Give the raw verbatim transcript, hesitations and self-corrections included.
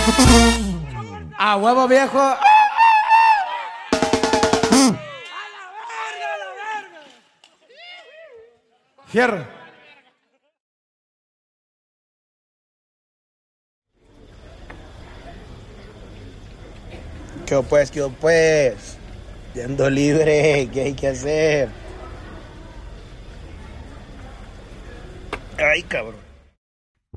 A huevo, viejo. Fierro. ¿Qué pues, qué pues? Yendo libre, ¿qué hay que hacer? Ay, cabrón.